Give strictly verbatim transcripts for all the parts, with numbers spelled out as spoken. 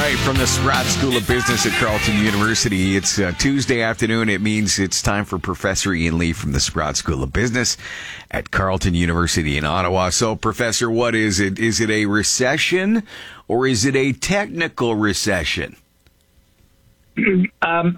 right, from the Sprott School of Business at Carleton University, it's uh, Tuesday afternoon. It means it's time for Professor Ian Lee from the Sprott School of Business at Carleton University in Ottawa. So, Professor, what is it? Is it a recession or is it a technical recession? Um,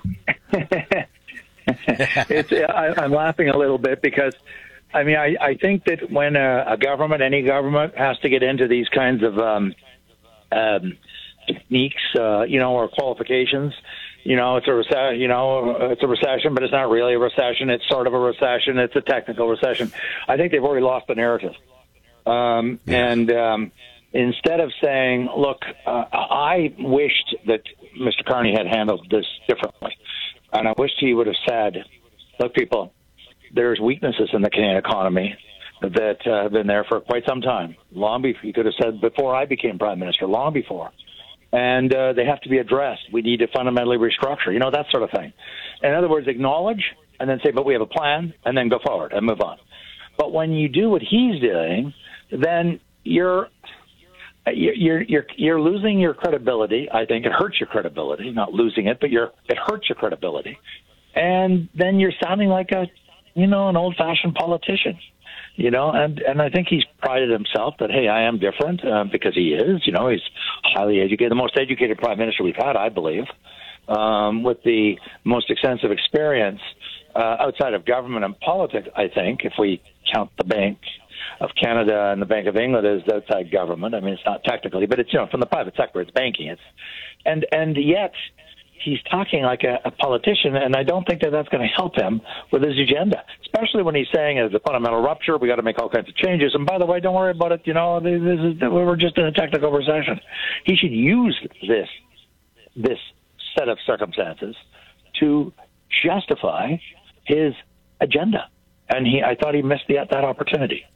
it's, I, I'm laughing a little bit because, I mean, I, I think that when a, a government, any government, has to get into these kinds of um, um, techniques, uh, you know, or qualifications, you know, it's a recession, you know, it's a recession, but it's not really a recession. It's sort of a recession. It's a technical recession. I think they've already lost the narrative. Um, yeah. And um, instead of saying, look, uh, I wished that Mister Carney had handled this differently. And I wished he would have said, look, people, there's weaknesses in the Canadian economy that uh, have been there for quite some time. Long before, he could have said before I became Prime Minister, long before. And uh, they have to be addressed. We need to fundamentally restructure, you know, that sort of thing. In other words, acknowledge and then say, but we have a plan, and then go forward and move on. But when you do what he's doing, then you're you're you're you're losing your credibility. I think it hurts your credibility, not losing it, but you're it hurts your credibility. And then you're sounding like a, you know, an old-fashioned politician. You know, and, and I think he's prided himself that, hey, I am different uh, because he is. You know, he's highly educated, the most educated prime minister we've had, I believe, um, with the most extensive experience uh, outside of government and politics, I think, if we count the Bank of Canada and the Bank of England as outside government. I mean, it's not technically, but it's, you know, from the private sector, it's banking. It's, and, and yet he's talking like a, a politician, and I don't think that that's going to help him with his agenda, especially when he's saying it's a fundamental rupture, we got to make all kinds of changes, and by the way, don't worry about it, you know, this is, we're just in a technical recession. He should use this this set of circumstances to justify his agenda, and he I thought he missed the, that opportunity.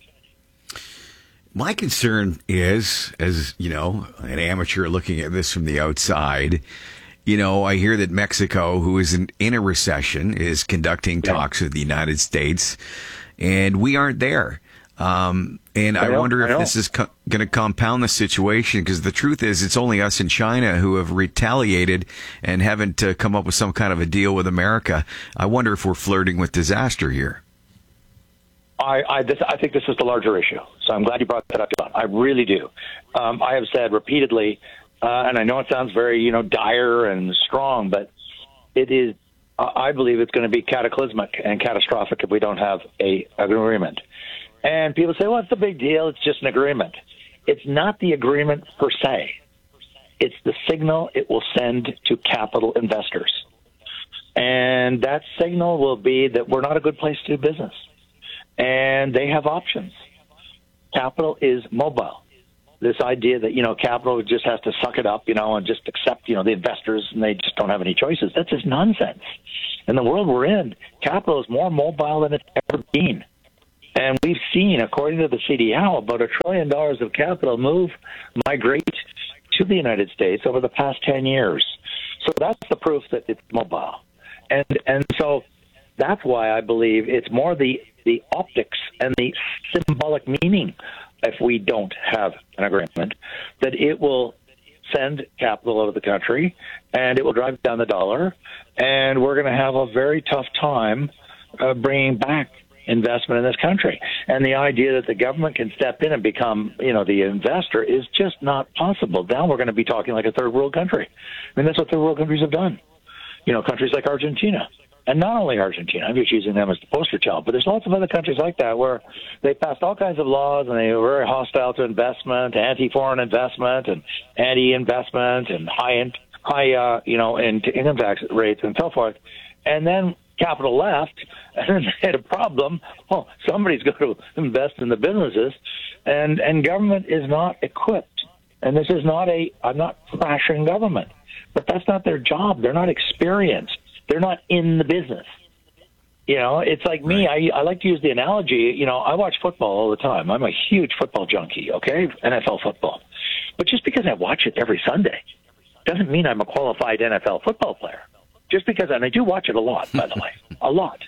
My concern is, as you know, an amateur looking at this from the outside, you know, I hear that Mexico, who is in, in a recession, is conducting talks with the United States, and we aren't there. Um, and I, I wonder if this is co- going to compound the situation, because the truth is it's only us and China who have retaliated and haven't uh, come up with some kind of a deal with America. I wonder if we're flirting with disaster here. I, I, this, I think this is the larger issue, so I'm glad you brought that up, John. I really do. Um, I have said repeatedly, Uh, and I know it sounds very, you know, dire and strong, but it is, uh, I believe it's going to be cataclysmic and catastrophic if we don't have a an agreement. And people say, well, it's a big deal. It's just an agreement. It's not the agreement per se. It's the signal it will send to capital investors. And that signal will be that we're not a good place to do business. And they have options. Capital is mobile. This idea that, you know, capital just has to suck it up, you know, and just accept, you know, the investors and they just don't have any choices. That's just nonsense. In the world we're in, capital is more mobile than it's ever been. And we've seen, according to the C D A O, about a trillion dollars of capital move, migrate to the United States over the past ten years. So that's the proof that it's mobile. And and so that's why I believe it's more the, the optics and the symbolic meaning, if we don't have an agreement, that it will send capital out of the country and it will drive down the dollar, and we're going to have a very tough time uh, bringing back investment in this country. And the idea that the government can step in and become, you know, the investor is just not possible. Now we're going to be talking like a third world country. I mean, that's what third world countries have done. You know, countries like Argentina. And not only Argentina, I'm just using them as the poster child, but there's lots of other countries like that where they passed all kinds of laws and they were very hostile to investment, anti-foreign investment, and anti-investment, and high, in, high, uh, you know, income tax rates and so forth. And then capital left, and then they had a problem. Well, somebody's got to invest in the businesses, and and government is not equipped. And this is not a. I'm not trashing government, but that's not their job. They're not experienced. They're not in the business. You know, it's like me. I, I like to use the analogy. You know, I watch football all the time. I'm a huge football junkie, okay? N F L football. But just because I watch it every Sunday doesn't mean I'm a qualified N F L football player. Just because, and I do watch it a lot, by the way, a lot.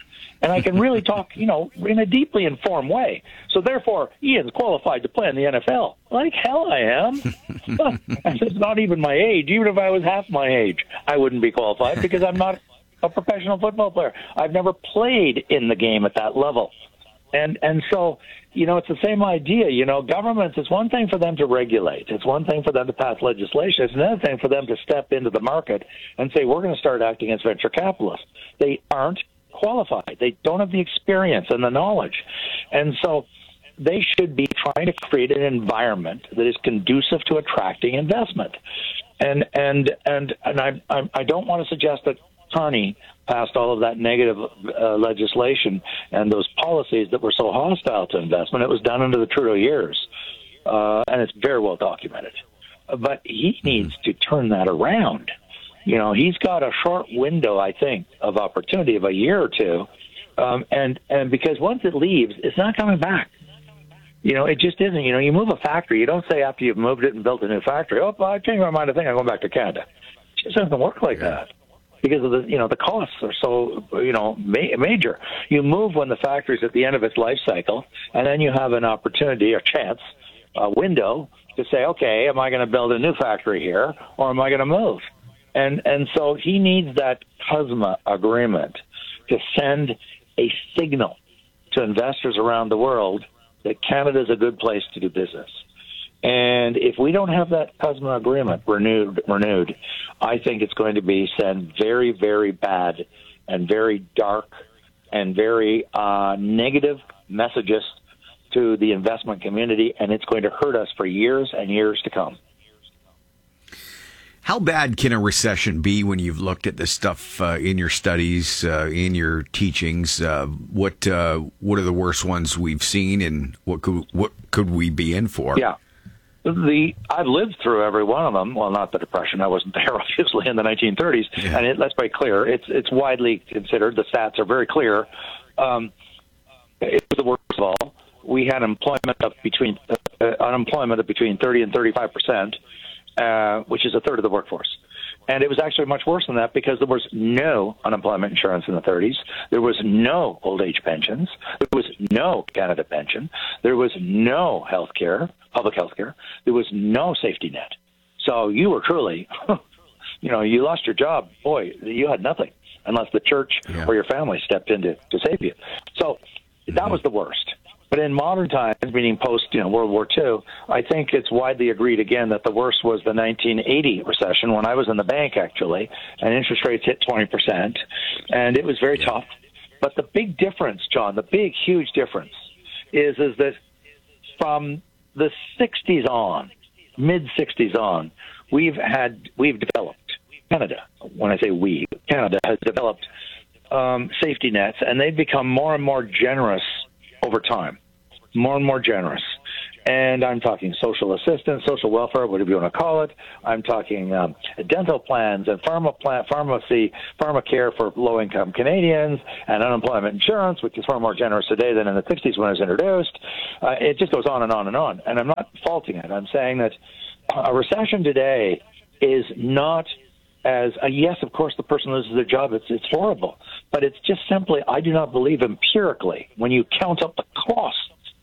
And I can really talk, you know, in a deeply informed way. So therefore, Ian's qualified to play in the N F L. Like hell I am. It's not even my age. Even if I was half my age, I wouldn't be qualified because I'm not a professional football player. I've never played in the game at that level. And and so, you know, it's the same idea. You know, governments, it's one thing for them to regulate. It's one thing for them to pass legislation. It's another thing for them to step into the market and say, we're going to start acting as venture capitalists. They aren't qualified. They don't have the experience and the knowledge. And so they should be trying to create an environment that is conducive to attracting investment. And and and, and I, I, I don't want to suggest that Carney passed all of that negative uh, legislation and those policies that were so hostile to investment. It was done under the Trudeau years, uh, and it's very well documented. But he needs to turn that around. You know, he's got a short window, I think, of opportunity of a year or two, um, and and because once it leaves, it's not coming back. You know, it just isn't. You know, you move a factory, you don't say after you've moved it and built a new factory, oh, I changed my mind, I think I'm going back to Canada. It just doesn't work like that. Because of the, you know, the costs are so, you know, ma- major. You move when the factory's at the end of its life cycle, and then you have an opportunity, a chance, a window to say, okay, am I going to build a new factory here, or am I going to move? And and so he needs that C U S M A agreement to send a signal to investors around the world that Canada is a good place to do business. And if we don't have that C U S M A agreement renewed, renewed, I think it's going to be send very, very bad and very dark and very uh, negative messages to the investment community, and it's going to hurt us for years and years to come. How bad can a recession be when you've looked at this stuff uh, in your studies, uh, in your teachings? Uh, what uh, what are the worst ones we've seen, and what could what could we be in for? Yeah. The I've lived through every one of them. Well, not the Depression. I wasn't there, obviously, in the nineteen thirties. Yeah. And it, let's be clear, it's it's widely considered. The stats are very clear. Um, it was the worst of all. We had employment of between uh, unemployment of between thirty and thirty-five percent, uh, which is a third of the workforce. And it was actually much worse than that because there was no unemployment insurance in the thirties. There was no old age pensions. There was no Canada pension. There was no health care, public health care. There was no safety net. So you were truly, you know, you lost your job. Boy, you had nothing unless the church yeah. or your family stepped in to, to save you. So mm-hmm. that was the worst. But in modern times, meaning post, you know, World War Two, I think it's widely agreed again that the worst was the nineteen eighty recession when I was in the bank, actually, and interest rates hit twenty percent, and it was very tough. But the big difference, John, the big, huge difference is is that from the sixties on, mid sixties on, we've had we've developed Canada. When I say we, Canada has developed um, safety nets, and they've become more and more generous over time. More and more generous. And I'm talking social assistance, social welfare, whatever you want to call it. I'm talking um, dental plans and pharma plan, pharmacy, pharma care for low-income Canadians, and unemployment insurance, which is far more generous today than in the sixties when it was introduced. Uh, it just goes on and on and on. And I'm not faulting it. I'm saying that a recession today is not as, uh, yes, of course, the person loses their job. It's, it's horrible. But it's just simply, I do not believe empirically, when you count up the costs,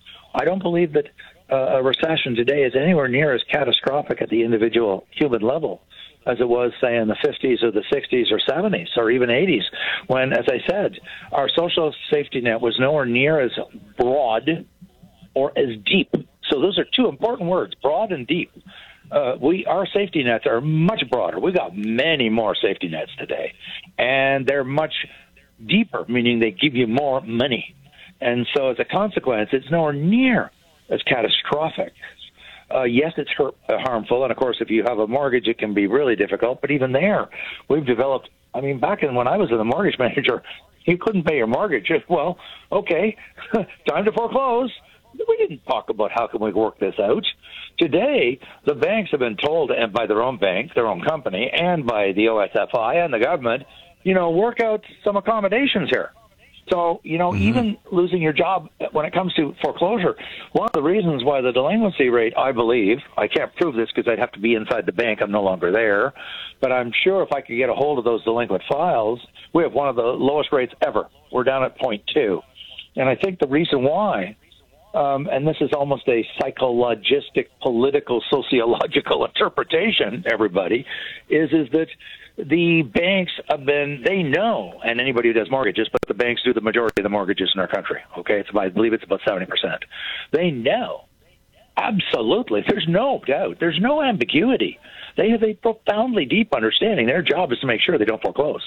I don't believe that uh, a recession today is anywhere near as catastrophic at the individual human level as it was, say, in the fifties or the sixties or seventies or even eighties, when, as I said, our social safety net was nowhere near as broad or as deep. So those are two important words, broad and deep. Uh, we our safety nets are much broader. We've got many more safety nets today, and they're much deeper, meaning they give you more money. And so as a consequence, it's nowhere near as catastrophic. Uh, yes, it's hurt, uh, harmful, and of course, if you have a mortgage, it can be really difficult. But even there, we've developed, I mean, back in when I was in the mortgage manager, you couldn't pay your mortgage. Well, okay, time to foreclose. We didn't talk about how can we work this out. Today, the banks have been told, and by their own bank, their own company, and by the O S F I and the government, you know, work out some accommodations here. So, you know, mm-hmm. even losing your job when it comes to foreclosure, one of the reasons why the delinquency rate, I believe, I can't prove this because I'd have to be inside the bank. I'm no longer there. But I'm sure if I could get a hold of those delinquent files, we have one of the lowest rates ever. We're down at zero point two. And I think the reason why, um, and this is almost a psychologistic, political, sociological interpretation, everybody, is, is that the banks have been, they know, and anybody who does mortgages, but the banks do the majority of the mortgages in our country, okay? It's about, I believe it's about seventy percent. They know, absolutely, there's no doubt, there's no ambiguity. They have a profoundly deep understanding. Their job is to make sure they don't foreclose.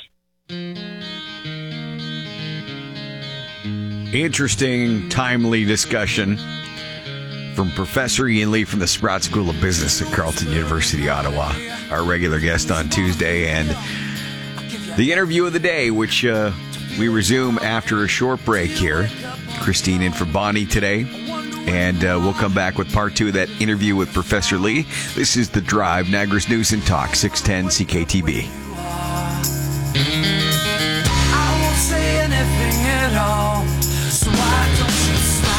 Interesting, timely discussion from Professor Ian Lee from the Sprott School of Business at Carleton University, Ottawa, our regular guest on Tuesday, and the interview of the day, which uh, we resume after a short break here. Christine in for Bonnie today, and uh, we'll come back with part two of that interview with Professor Lee. This is The Drive, Niagara's News and Talk, six ten C K T B. I won't say anything at all, so why don't you slide?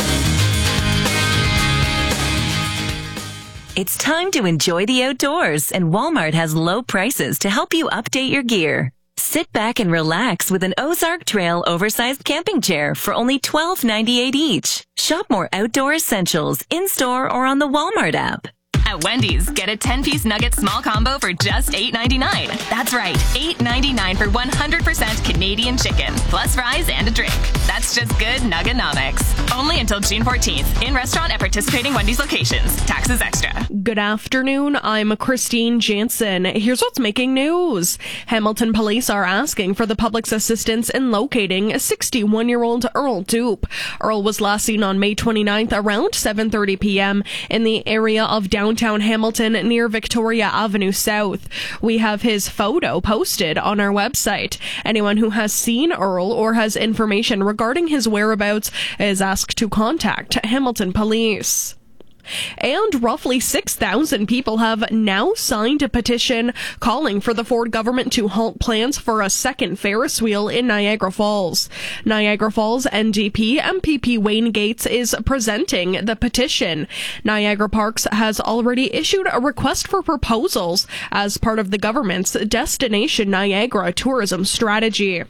It's time to enjoy the outdoors, and Walmart has low prices to help you update your gear. Sit back and relax with an Ozark Trail oversized camping chair for only twelve ninety-eight each. Shop more outdoor essentials in-store or on the Walmart app. At Wendy's, get a ten-piece nugget small combo for just eight ninety-nine. That's right, eight ninety-nine for one hundred percent Canadian chicken, plus fries and a drink. That's just good Nuggenomics. Only until June fourteenth. In restaurant at participating Wendy's locations. Taxes extra. Good afternoon. I'm Christine Jansen. Here's what's making news. Hamilton police are asking for the public's assistance in locating sixty-one-year-old Earl Dupe. Earl was last seen on May twenty-ninth around seven thirty p.m. in the area of downtown Hamilton near Victoria Avenue South. We have his photo posted on our website. Anyone who has seen Earl or has information regarding his whereabouts is asked to contact Hamilton Police. And roughly six thousand people have now signed a petition calling for the Ford government to halt plans for a second Ferris wheel in Niagara Falls. Niagara Falls N D P M P P Wayne Gates is presenting the petition. Niagara Parks has already issued a request for proposals as part of the government's Destination Niagara tourism strategy.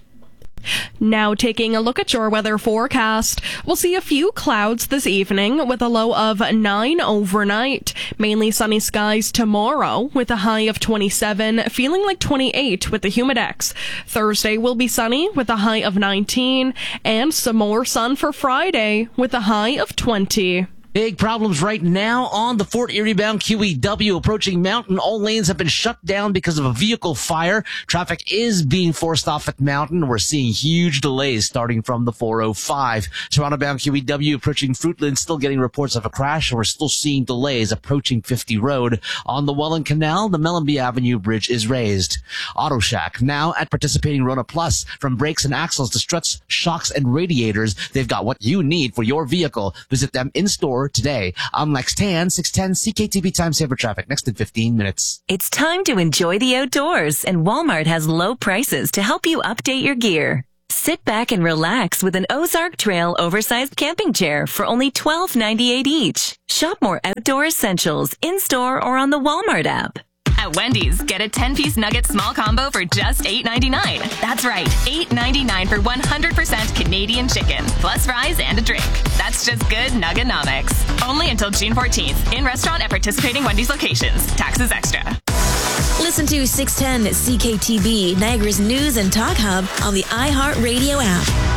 Now taking a look at your weather forecast, we'll see a few clouds this evening with a low of nine overnight. Mainly sunny skies tomorrow with a high of twenty-seven, feeling like twenty-eight with the humidex. Thursday will be sunny with a high of nineteen, and some more sun for Friday with a high of twenty. Big problems right now on the Fort Erie bound Q E W approaching Mountain. All lanes have been shut down because of a vehicle fire. Traffic is being forced off at Mountain. We're seeing huge delays starting from the four oh five. Toronto bound Q E W approaching Fruitland, still getting reports of a crash, and we're still seeing delays approaching fifty Road. On the Welland Canal, the Mellenby Avenue Bridge is raised. Auto Shack, now at participating Rona Plus. From brakes and axles to struts, shocks, and radiators, they've got what you need for your vehicle. Visit them in-store today. I'm Lex Tan, six ten C K T B Time Saver Traffic, next in fifteen minutes. It's time to enjoy the outdoors, and Walmart has low prices to help you update your gear. Sit back and relax with an Ozark Trail oversized camping chair for only twelve ninety-eight each. Shop more outdoor essentials in-store or on the Walmart app. At Wendy's, get a ten-piece nugget small combo for just eight ninety-nine. That's right, eight ninety-nine for one hundred percent Canadian chicken, plus fries and a drink. That's just good Nuggenomics. Only until June fourteenth. In restaurant at participating Wendy's locations. Taxes extra. Listen to six ten C K T B, Niagara's News and Talk Hub on the iHeartRadio app.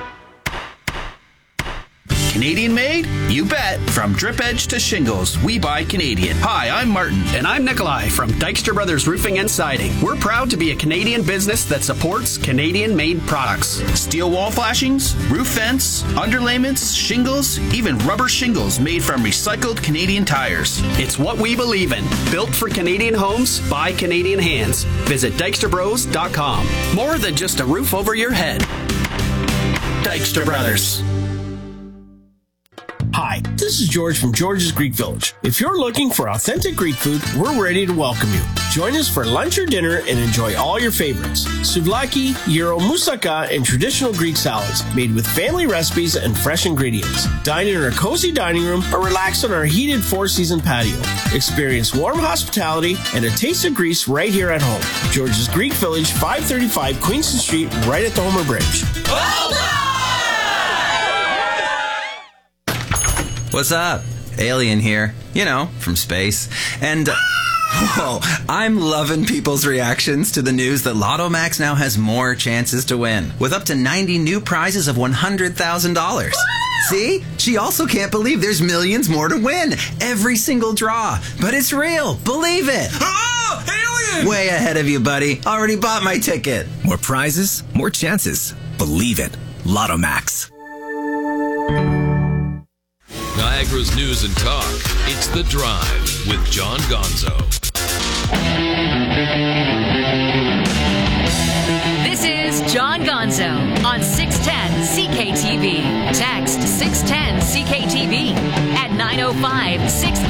Canadian made? You bet. From drip edge to shingles, we buy Canadian. Hi, I'm Martin. And I'm Nikolai from Dykstra Brothers Roofing and Siding. We're proud to be a Canadian business that supports Canadian-made products. Steel wall flashings, roof vents, underlayments, shingles, even rubber shingles made from recycled Canadian tires. It's what we believe in. Built for Canadian homes by Canadian hands. Visit dykstra bros dot com. More than just a roof over your head. Dykstra Brothers. Hi, this is George from George's Greek Village. If you're looking for authentic Greek food, we're ready to welcome you. Join us for lunch or dinner and enjoy all your favorites. Souvlaki, gyro, moussaka, and traditional Greek salads made with family recipes and fresh ingredients. Dine in our cozy dining room or relax on our heated four-season patio. Experience warm hospitality and a taste of Greece right here at home. George's Greek Village, five thirty-five Queenston Street, right at the Homer Bridge. What's up? Alien here. You know, from space. And, uh, whoa, I'm loving people's reactions to the news that Lotto Max now has more chances to win, with up to ninety new prizes of one hundred thousand dollars. See? She also can't believe there's millions more to win. Every single draw. But it's real. Believe it. Oh, alien! Way ahead of you, buddy. Already bought my ticket. More prizes, more chances. Believe it. Lotto Max. Niagara's News and Talk. It's The Drive with John Gonzo. This is John Gonzo on six ten C K T V. Text six ten C K T V at nine oh five six